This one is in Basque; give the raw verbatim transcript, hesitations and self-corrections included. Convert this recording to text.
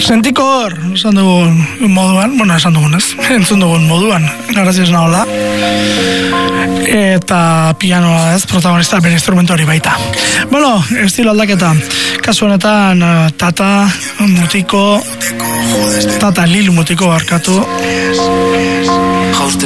Sentikor, esan dugun moduan, bueno, esan dugun ez, entzun dugun moduan, narrazioz nahola. Eta pianoa ez, protagonista bere instrumentu hori baita. Bueno, estilo aldaketa, kasu honetan Tata, Mutiko, Tata Lil Mutiko barkatu.